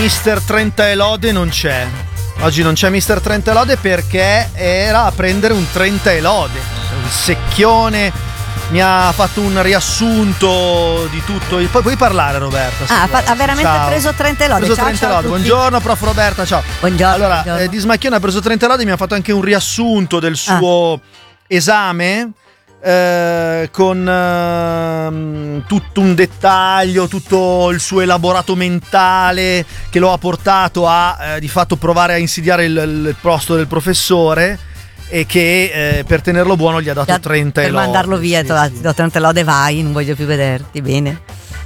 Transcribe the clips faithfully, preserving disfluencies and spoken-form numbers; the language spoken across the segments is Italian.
mister Trenta e lode non c'è. Oggi non c'è mister Trenta e lode perché era a prendere un Trenta e lode. Un secchione, mi ha fatto un riassunto di tutto. Poi puoi parlare, Roberta. Ah, fa- ha veramente ciao. preso Trenta e lode. preso Ciao, Trenta e ciao lode. Buongiorno, prof Roberta, ciao. Buongiorno. Allora, buongiorno. Eh, Di Smacchione ha preso Trenta e lode, mi ha fatto anche un riassunto del suo ah. esame. Eh, con eh, tutto un dettaglio, tutto il suo elaborato mentale che lo ha portato a eh, di fatto provare a insidiare il, il posto del professore e che eh, per tenerlo buono gli ha dato trenta e per lode. mandarlo via, sì, ti ho sì. dato trenta e lode, vai, non voglio più vederti, bene.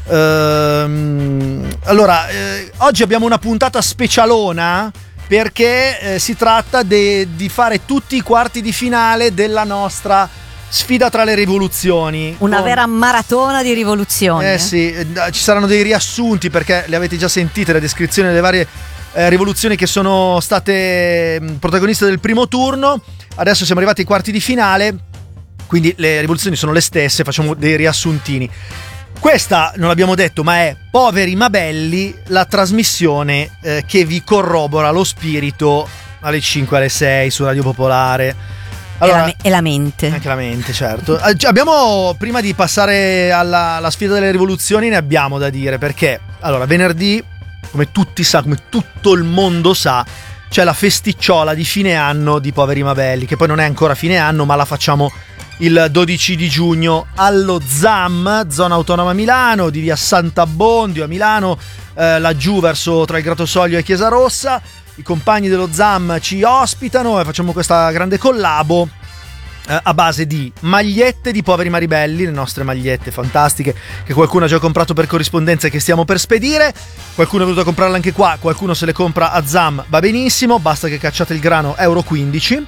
Ehm, allora, eh, oggi abbiamo una puntata specialona perché eh, si tratta de- di fare tutti i quarti di finale della nostra sfida tra le rivoluzioni. Una con... vera maratona di rivoluzioni. Eh, eh sì, ci saranno dei riassunti perché le avete già sentite, le descrizioni delle varie eh, rivoluzioni che sono state mh, protagoniste del primo turno. Adesso siamo arrivati ai quarti di finale, quindi le rivoluzioni sono le stesse, facciamo dei riassuntini. Questa, non l'abbiamo detto, ma è Poveri ma Belli, la trasmissione eh, che vi corrobora lo spirito alle cinque, alle sei su Radio Popolare. Allora, e, la me- e la mente. Anche la mente, certo. Abbiamo, prima di passare alla, alla sfida delle rivoluzioni, ne abbiamo da dire, perché allora venerdì, come tutti sa, come tutto il mondo sa, c'è la festicciola di fine anno di Poveri ma Belli, che poi non è ancora fine anno, ma la facciamo il dodici di giugno allo Z A M, zona autonoma Milano, di via Sant'Abbondio a Milano, eh, laggiù verso tra il Gratosoglio e Chiesa Rossa. I compagni dello Z A M ci ospitano e facciamo questa grande collabo eh, a base di magliette di Poveri ma Ribelli, le nostre magliette fantastiche che qualcuno ha già comprato per corrispondenza e che stiamo per spedire. Qualcuno è venuto a comprarle anche qua, qualcuno se le compra a Z A M, va benissimo, basta che cacciate il grano euro quindici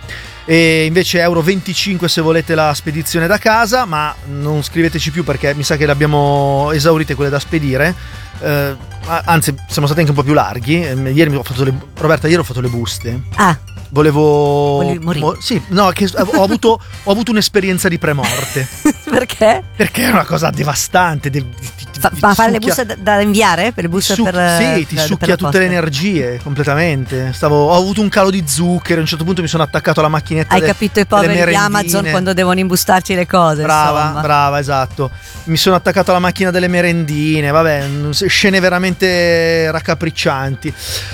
e invece euro venticinque se volete la spedizione da casa, ma non scriveteci più perché mi sa che le abbiamo esaurite quelle da spedire. Uh, anzi, siamo stati anche un po' più larghi. Ieri mi ho fatto le, Roberta, ieri ho fatto le buste. Ah, volevo volevi morire? Mo- sì, no, che ho avuto ho avuto un'esperienza di premorte. Perché? Perché è una cosa devastante. De, di, Fa, di fa fare le succhia, buste da, da inviare? Per le buste suc- per sì, ti per, succhia per tutte le energie completamente. Stavo, ho avuto un calo di zucchero. A un certo punto mi sono attaccato alla macchinetta. Hai de, capito i poveri di Amazon quando devono imbustarci le cose. Brava, insomma. brava, esatto. Mi sono attaccato alla macchina delle merendine. Vabbè, scene veramente raccapriccianti.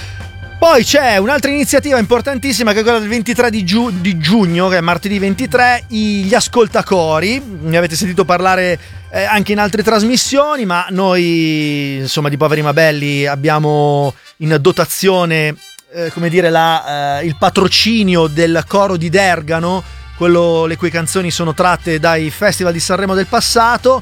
Poi c'è un'altra iniziativa importantissima che è quella del ventitré di, giu- di giugno, che è martedì ventitré, gli ascoltacori. Ne avete sentito parlare eh, anche in altre trasmissioni, ma noi, insomma, di Poveri ma Belli abbiamo in dotazione, eh, come dire, la, eh, il patrocinio del coro di Dergano, quello le cui canzoni sono tratte dai festival di Sanremo del passato.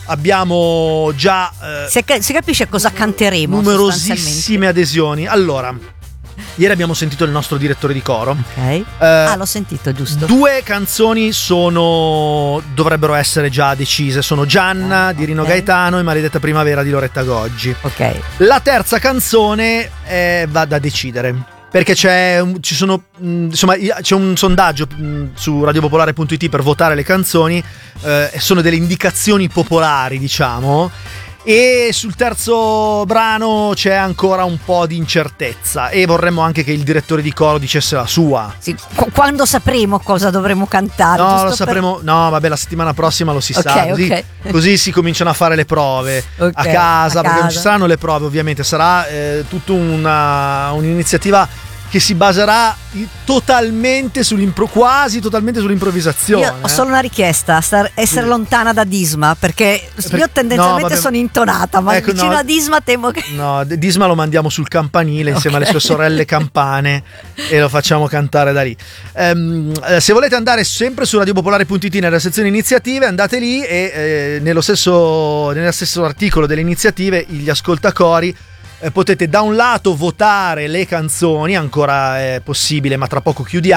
Abbiamo già eh, si, si capisce cosa canteremo, numerosissime adesioni. Allora, ieri abbiamo sentito il nostro direttore di coro. Ok. Eh, ah, l'ho sentito, giusto. Due canzoni sono dovrebbero essere già decise. Sono Gianna ah, di Rino okay. Gaetano e Maledetta Primavera di Loretta Goggi. Ok. La terza canzone eh, va da decidere. Perché c'è, ci sono, insomma, c'è un sondaggio su radiopopolare punto it per votare le canzoni, eh, sono delle indicazioni popolari, diciamo, e sul terzo brano c'è ancora un po' di incertezza e vorremmo anche che il direttore di coro dicesse la sua. Sì, qu- quando sapremo cosa dovremo cantare? No, lo sapremo, per... no, vabbè, la settimana prossima lo si okay, sa, così, okay. così si cominciano a fare le prove okay, a casa, a perché casa. non ci saranno le prove ovviamente, sarà eh, tutta una, un'iniziativa che si baserà totalmente sull'impro, quasi totalmente sull'improvvisazione. Io ho solo una richiesta, star, essere sì. lontana da Disma, perché per, io tendenzialmente no, vabbè, sono intonata, ma ecco, vicino no, a Disma temo che... No, Disma lo mandiamo sul campanile insieme okay. alle sue sorelle campane e lo facciamo cantare da lì. Um, se volete andare sempre su radiopopolare punto it nella sezione iniziative, andate lì e eh, nello stesso, nello stesso articolo delle iniziative, gli ascoltacori, Eh, potete da un lato votare le canzoni, ancora è possibile ma tra poco chiudiamo.